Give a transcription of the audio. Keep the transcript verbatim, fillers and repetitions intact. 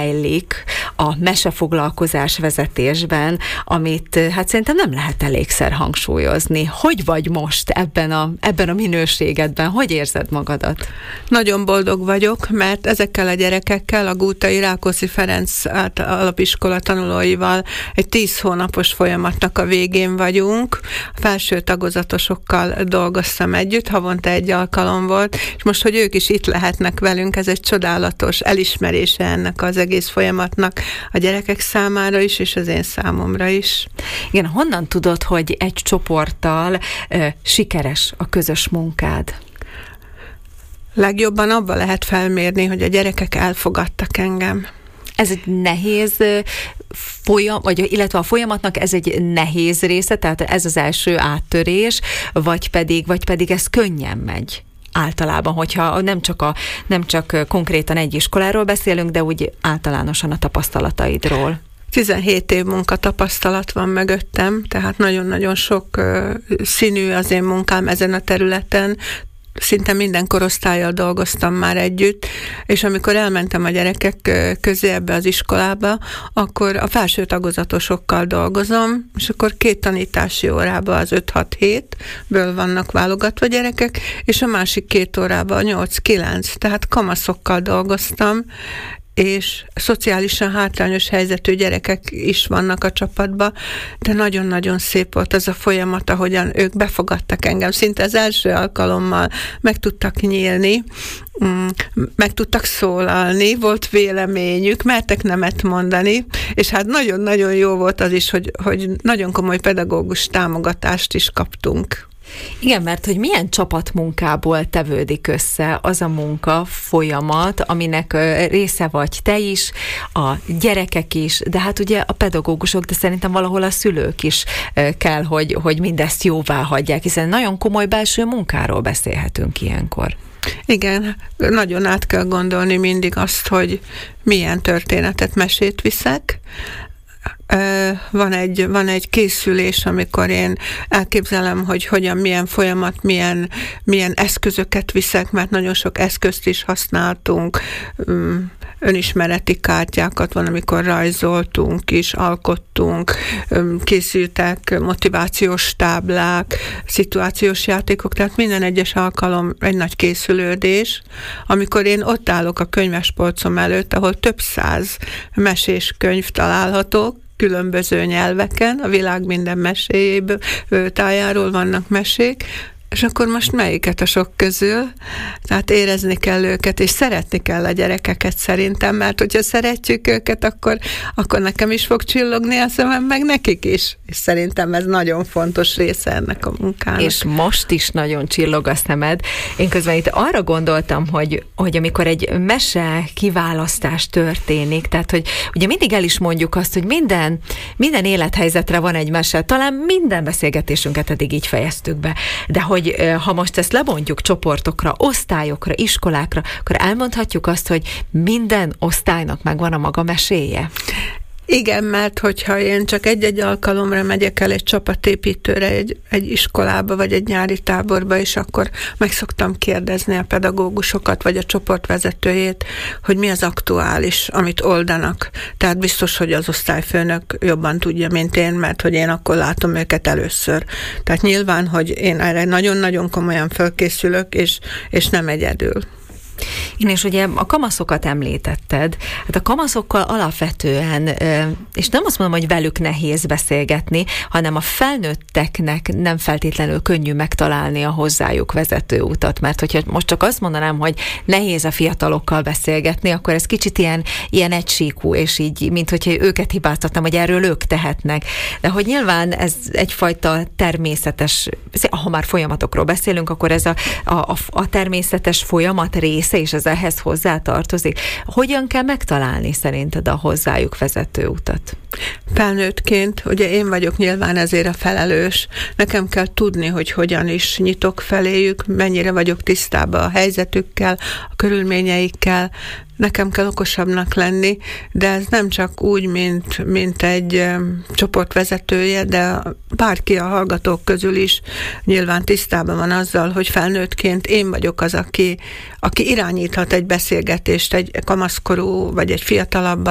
rejlik a mesefoglalkozás vezetésben, amit hát szerintem nem lehet elégszer hangsúlyozni. Hogy vagy most ebben a, ebben a minőségedben? Hogy érzed magadat? Nagyon boldog vagyok, mert ezekkel a gyerekekkel, a Gútai Rákóczi Ferenc alapiskola tanulóival egy tíz hónapos folyamatnak a végén vagyunk. A felső tagozatosokkal dolgoztam együtt, havonta egy alkalom volt, és most, hogy ők is itt lehetnek velünk, ez egy csodálatos elismerése ennek az egész folyamatnak a gyerekek számára is, és az én számomra is. Igen, honnan tudod, hogy egy csoporttal ö, sikeres a közös munkád? Legjobban abban lehet felmérni, hogy a gyerekek elfogadtak engem. Ez egy nehéz folyam, vagy illetve a folyamatnak ez egy nehéz része, tehát ez az első áttörés, vagy pedig, vagy pedig ez könnyen megy általában, hogyha nem csak, a, nem csak konkrétan egy iskoláról beszélünk, de úgy általánosan a tapasztalataidról. tizenhét év munkatapasztalat van mögöttem, tehát nagyon-nagyon sok uh, színű az én munkám ezen a területen. Szinte minden korosztállyal dolgoztam már együtt, és amikor elmentem a gyerekek közé ebbe az iskolába, akkor a felső tagozatosokkal dolgozom, és akkor két tanítási órában az öt-hat-hétből vannak válogatva gyerekek, és a másik két órában a nyolc-kilenc, tehát kamaszokkal dolgoztam, és szociálisan hátrányos helyzetű gyerekek is vannak a csapatban, de nagyon-nagyon szép volt az a folyamat, ahogyan ők befogadtak engem. Szinte az első alkalommal meg tudtak nyílni, meg tudtak szólalni, volt véleményük, mertek nemet mondani, és hát nagyon-nagyon jó volt az is, hogy, hogy nagyon komoly pedagógus támogatást is kaptunk. Igen, mert hogy milyen csapatmunkából tevődik össze az a munka folyamat, aminek része vagy te is, a gyerekek is, de hát ugye a pedagógusok, de szerintem valahol a szülők is kell, hogy, hogy mindezt jóvá hagyják, hiszen nagyon komoly belső munkáról beszélhetünk ilyenkor. Igen, nagyon át kell gondolni mindig azt, hogy milyen történetet, mesét viszek. Van egy, van egy készülés, amikor én elképzelem, hogy hogyan, milyen folyamat, milyen, milyen eszközöket viszek, mert nagyon sok eszközt is használtunk, önismereti kártyákat van, amikor rajzoltunk is, alkottunk, készültek motivációs táblák, szituációs játékok, tehát minden egyes alkalom egy nagy készülődés, amikor én ott állok a könyvespolcom előtt, ahol több száz mesés könyv található, különböző nyelveken, a világ minden meséjéből, tájáról vannak mesék, és akkor most melyiket a sok közül? Tehát érezni kell őket, és szeretni kell a gyerekeket szerintem, mert hogyha szeretjük őket, akkor, akkor nekem is fog csillogni a szemem, meg nekik is. És szerintem ez nagyon fontos része ennek a munkának. És most is nagyon csillog a szemed. Én közben itt arra gondoltam, hogy, hogy amikor egy mese kiválasztás történik, tehát hogy ugye mindig el is mondjuk azt, hogy minden, minden élethelyzetre van egy mese, talán minden beszélgetésünket eddig így fejeztük be, de hogy ha most ezt lebontjuk csoportokra, osztályokra, iskolákra, akkor elmondhatjuk azt, hogy minden osztálynak megvan a maga meséje? Igen, mert hogyha én csak egy-egy alkalomra megyek el egy csapatépítőre, egy, egy iskolába, vagy egy nyári táborba, és akkor meg szoktam kérdezni a pedagógusokat, vagy a csoportvezetőjét, hogy mi az aktuális, amit oldanak. Tehát biztos, hogy az osztályfőnök jobban tudja, mint én, mert hogy én akkor látom őket először. Tehát nyilván, hogy én erre nagyon-nagyon komolyan fölkészülök, és, és nem egyedül. Igen, és ugye a kamaszokat említetted, hát a kamaszokkal alapvetően, és nem azt mondom, hogy velük nehéz beszélgetni, hanem a felnőtteknek nem feltétlenül könnyű megtalálni a hozzájuk vezető utat, mert hogyha most csak azt mondanám, hogy nehéz a fiatalokkal beszélgetni, akkor ez kicsit ilyen, ilyen egysíkú, és így, mint hogyha őket hibáztatnám, hogy erről ők tehetnek. De hogy nyilván ez egyfajta természetes, ha már folyamatokról beszélünk, akkor ez a, a, a természetes folyamat része, és ez ehhez hozzátartozik. Hogyan kell megtalálni szerinted a hozzájuk vezető utat? Felnőttként, ugye én vagyok nyilván ezért a felelős. Nekem kell tudni, hogy hogyan is nyitok feléjük, mennyire vagyok tisztában a helyzetükkel, a körülményeikkel. Nekem kell okosabbnak lenni, de ez nem csak úgy, mint, mint egy um, csoportvezetője, de bárki a hallgatók közül is nyilván tisztában van azzal, hogy felnőttként én vagyok az, aki, aki irányíthat egy beszélgetést egy kamaszkorú vagy egy fiatalabb